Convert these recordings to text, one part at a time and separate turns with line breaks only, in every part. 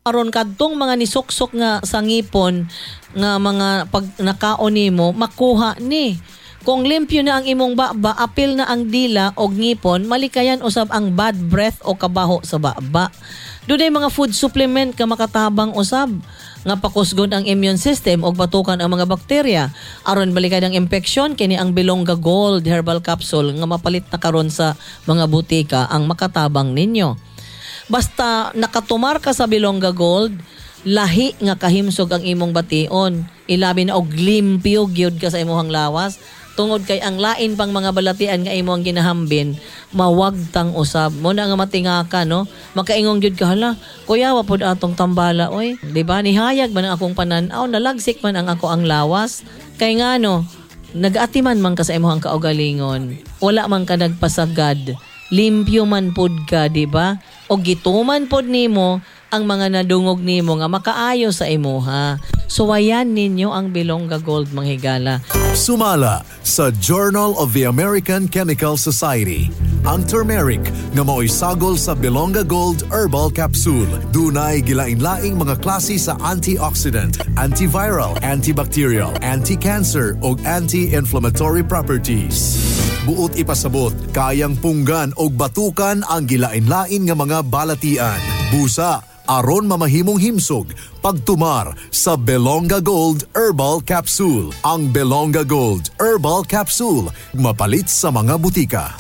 aron kadtong mga nisuksok nga sa ngipon nga mga pag nakaon nimo makuha ni. Kung limpyo na ang imong baba, apil na ang dila o ngipon, malikayan usab ang bad breath o kabaho sa baba. Dunay mga food supplement ka makatabang usab nga pakusgon ang immune system o batukan ang mga bakterya. Aron balikan ang infeksyon, kini ang Bilonga Gold Herbal Capsule nga mapalit na karon sa mga butika ang makatabang ninyo. Basta nakatumar ka sa Bilonga Gold, lahi nga kahimsog ang imong bation. Ilabi na og limpyo gyud ka sa imong lawas. Tungod kay ang lain pang mga balatian nga imong ginahambin, mawagtang usab. Mo na nga matingaka, no? Makaingong gyud ka, hala, kuya, wapod atong tambala, oy. Diba? Nihayag man ang akong pananaw, nalagsik man ang ako ang lawas. Kay nga, no, nag-atiman man ka sa imong kaugalingon. Wala man ka nagpasagad. Limpyo man pod ka, diba? O gituman pod nimo ang mga nadungog nimo nga makaayo sa imuha. So ayan ninyo ang Bilonga Gold, mga higala.
Sumala sa Journal of the American Chemical Society ang turmeric nga mao'y sagol sa Bilonga Gold Herbal Capsule. Dunay gilain-laing mga klase sa antioxidant, antiviral, antibacterial, anti-cancer o anti-inflammatory properties. Buot ipasabot, kayang punggan o batukan ang gilain-lain nga mga balatian. Busa aron mamahimong himsog pagtumar sa Bilonga Gold Herbal Capsule. Ang Bilonga Gold Herbal Capsule mapalit sa mga butika.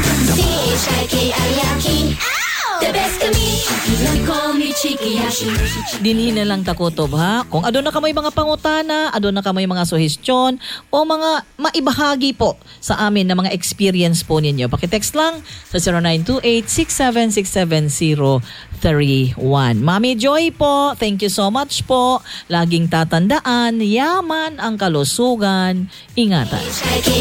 The best kami, you call me Chiki Yashi.
Dinhi na lang takutob, ha? Kung adun na ka may mga pangutana, adun na ka may mga suhestyon o mga maibahagi po sa amin na mga experience po ninyo, pakitext lang sa 0928-6767031. Mami Joy po, thank you so much po. Laging tatandaan, yaman ang kalusugan. Ingatan.